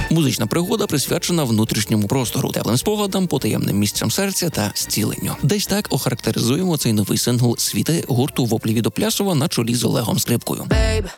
Музична пригода присвячена внутрішньому простору, теплим спогадам, потаємним місцям серця та зціленню. Десь так охарактеризуємо цей новий сингл «Світи» гурту «Воплі від Оплясова» на чолі з Олегом Скрипкою. Babe,